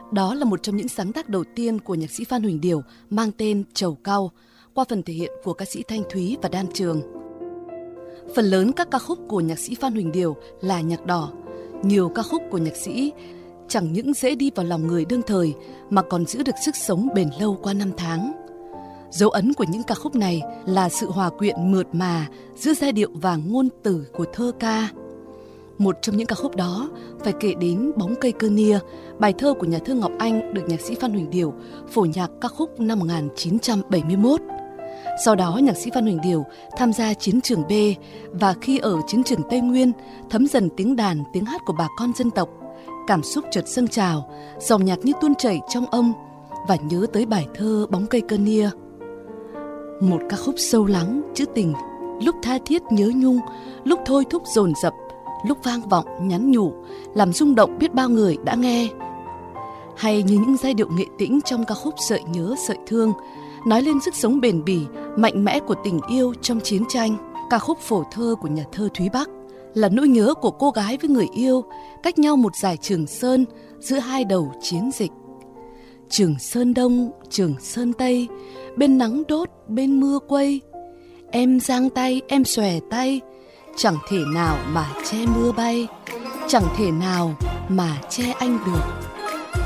Đó là một trong những sáng tác đầu tiên của nhạc sĩ Phan Huỳnh Điểu mang tên Trầu Cau, qua phần thể hiện của ca sĩ Thanh Thúy và Đan Trường. Phần lớn các ca khúc của nhạc sĩ Phan Huỳnh Điểu là nhạc đỏ. Nhiều ca khúc của nhạc sĩ chẳng những dễ đi vào lòng người đương thời mà còn giữ được sức sống bền lâu qua năm tháng. Dấu ấn của những ca khúc này là sự hòa quyện mượt mà giữa giai điệu và ngôn từ của thơ ca. Một trong những ca khúc đó phải kể đến Bóng cây cơ nia, bài thơ của nhà thơ Ngọc Anh được nhạc sĩ Phan Huỳnh Điểu phổ nhạc ca khúc năm 1971. Sau đó nhạc sĩ Phan Huỳnh Điểu tham gia chiến trường B, và khi ở chiến trường Tây Nguyên thấm dần tiếng đàn, tiếng hát của bà con dân tộc. Cảm xúc chợt dâng trào, dòng nhạc như tuôn chảy trong ông, và nhớ tới bài thơ Bóng cây cơ nia. Một ca khúc sâu lắng, trữ tình, lúc tha thiết nhớ nhung, lúc thôi thúc dồn dập, lúc vang vọng nhắn nhủ, làm rung động biết bao người đã nghe. Hay như những giai điệu nghệ tĩnh trong ca khúc Sợi nhớ sợi thương, nói lên sức sống bền bỉ, mạnh mẽ của tình yêu trong chiến tranh. Ca khúc Phổ thơ của nhà thơ Thúy Bắc là nỗi nhớ của cô gái với người yêu, cách nhau một dải Trường Sơn giữa hai đầu chiến dịch. Trường Sơn Đông, Trường Sơn Tây, bên nắng đốt, bên mưa quây. Em giang tay, em xòe tay, chẳng thể nào mà che mưa bay, chẳng thể nào mà che anh được.